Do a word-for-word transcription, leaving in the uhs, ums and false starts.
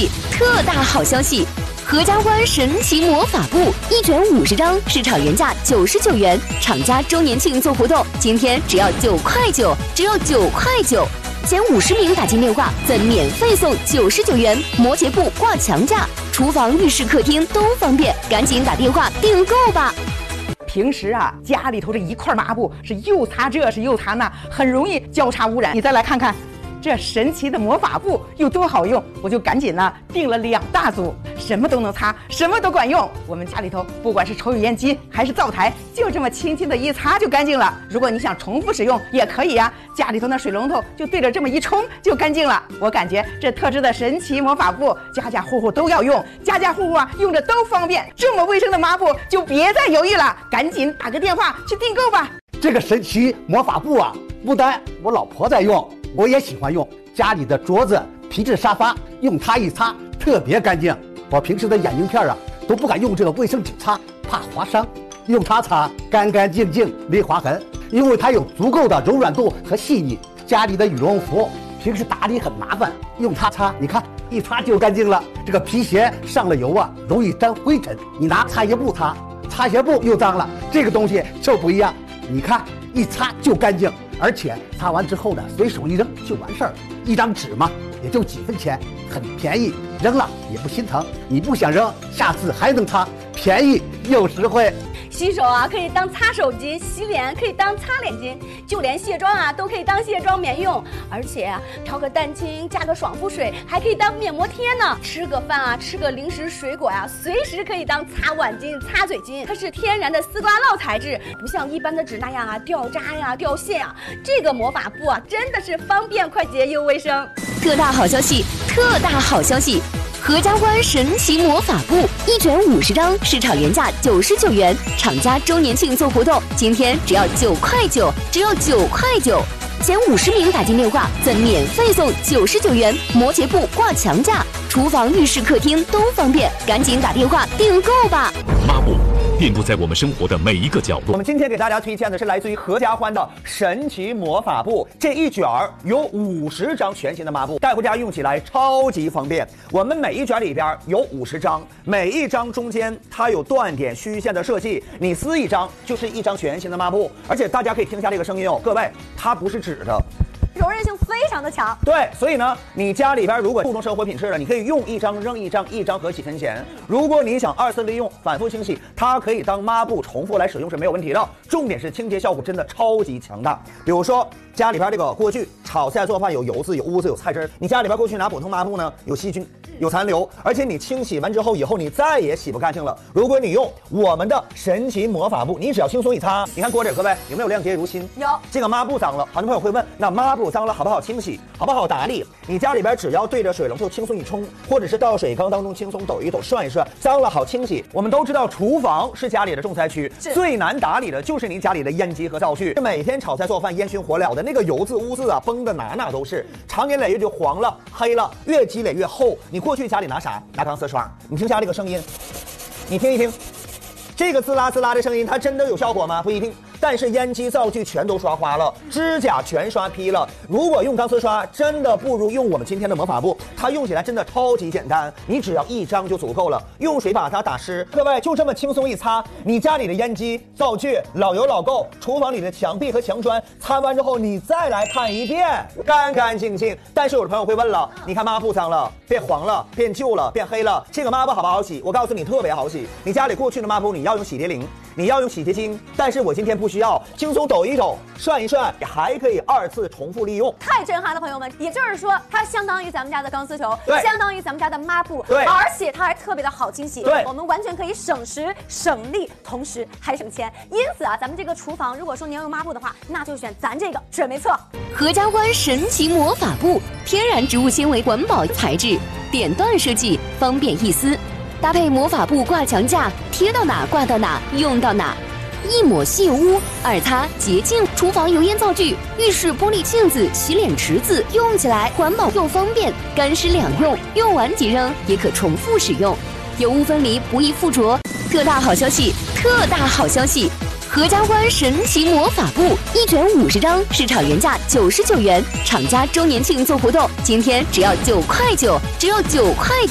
息，特大好消息！合家欢神奇魔法布一卷五十张，市场原价九十九元，厂家周年庆做活动，今天只要九块九，只要九块九，前五十名打进电话赠免费送九十九元摩羯布挂墙架，厨房、浴室、客厅都方便，赶紧打电话订购吧！ 平时啊，家里头这一块抹布是又擦这是又擦那，很容易交叉污染。你再来看看。这神奇的魔法布有多好用，我就赶紧呢订了两大组，什么都能擦，什么都管用。我们家里头不管是抽油烟机还是灶台，就这么轻轻的一擦就干净了。如果你想重复使用也可以呀、啊，家里头那水龙头就对着这么一冲就干净了。我感觉这特制的神奇魔法布，家家户户都要用，家家户户啊用着都方便。这么卫生的抹布就别再犹豫了，赶紧打个电话去订购吧。 这个神奇魔法布啊，不单我老婆在用，我也喜欢用。家里的桌子、皮质沙发，用它一擦特别干净。我平时的眼镜片啊，都不敢用这个卫生纸擦，怕划伤。用它擦，干干净净，没划痕。因为它有足够的柔软度和细腻。家里的羽绒服，平时打理很麻烦，用它擦，你看一擦就干净了。这个皮鞋上了油啊，容易沾灰尘，你拿擦鞋布擦，擦鞋布又脏了。这个东西就不一样，你看一擦就干净。而且擦完之后呢，随手一扔就完事儿，一张纸嘛，也就几分钱，很便宜，扔了也不心疼。你不想扔，下次还能擦，便宜又实惠。 洗手啊可以当擦手巾，洗脸可以当擦脸巾，就连卸妆啊都可以当卸妆棉用。而且啊，调个蛋清，加个爽肤水，还可以当面膜贴呢。吃个饭啊，吃个零食水果呀、啊，随时可以当擦碗巾、擦嘴巾。它是天然的丝瓜酪材质，不像一般的纸那样啊掉渣呀、掉屑呀。这个魔法布啊，真的是方便、快捷又卫生。 特大好消息！特大好消息！合家欢神奇魔法布一卷五十张，市场原价九十九元，厂家周年庆做活动，今天只要九块九，只要九块九，前五十名打进电话赠免费送九十九元摩羯布挂墙架，厨房、浴室、客厅都方便，赶紧打电话订购吧！ 抹布遍布在我们生活的每一个角落。 我们今天给大家推荐的是来自于合家欢的神奇魔法布，这一卷儿有五十张全新的抹布，带回家用起来超级方便。我们每一卷里边有五十张，每一张中间它有断点虚线的设计，你撕一张就是一张全新的抹布。而且大家可以听一下这个声音哦，各位，它不是纸的。 柔韧性非常的强， 对，所以呢，你家里边如果注重生活品质的，你可以用一张扔一张，一张合几分钱。如果你想二次利用、反复清洗，它可以当抹布重复来使用是没有问题的。重点是清洁效果真的超级强大。比如说家里边这个锅具炒菜做饭有油渍、有污渍、有菜汁，你家里边过去拿普通抹布呢，有细菌、有残留，而且你清洗完之后以后你再也洗不干净了。如果你用我们的神奇魔法布，你只要轻松一擦，你看锅底各位有没有亮洁如新？ 有。 这个抹布脏了，很多朋友会问，那抹布脏了好不好清洗，好不好打理？你家里边只要对着水龙头轻松一冲，或者是到水缸当中轻松抖一抖、涮一涮，脏了好清洗。我们都知道厨房是家里的重灾区，最难打理的就是你家里的烟机和灶具，每天炒菜做饭烟熏火燎的那个油渍污渍啊，崩的哪哪都是，长年累月就黄了、黑了，越积累越厚。你过去家里拿啥？拿钢丝刷。你听下这个声音，你听一听，这个滋啦滋啦的声音，它真的有效果吗？不一定。但是烟机、灶具全都刷花了，指甲全刷劈了。如果用钢丝刷，真的不如用我们今天的魔法布，它用起来真的超级简单，你只要一张就足够了，用水把它打湿。各位就这么轻松一擦，你家里的烟机、灶具老油老垢，厨房里的墙壁和墙砖，擦完之后你再来看一遍，干干净净。但是有的朋友会问了，你看抹布脏了，变黄了，变旧了，变黑了，这个抹布好不好洗？我告诉你，特别好洗。你家里过去的抹布，你要用洗涤灵，你要用洗洁精，但是我今天不需要，轻松抖一抖，涮一涮，还可以二次重复利用。 太震撼了，朋友们！也就是说，它相当于咱们家的钢丝球， 对， 相当于咱们家的抹布， 对， 而且它还特别的好清洗， 对， 我们完全可以省时省力，同时还省钱。因此啊，咱们这个厨房，如果说您要用抹布的话，那就选咱这个准没错。 合家欢神奇魔法布，天然植物纤维环保材质，点段设计，方便易撕。搭配魔法布挂墙架，贴到哪挂到哪，用到哪。一抹细油污，二擦洁净。厨房油烟灶具、浴室玻璃镜子、洗脸池子，用起来环保又方便，干湿两用，用完即扔，也可重复使用，油污分离，不易附着。特大好消息！特大好消息！合家欢神奇魔法布一卷五十张，市场原价九十九元，厂家周年庆做活动，今天只要九块九，只要九块九。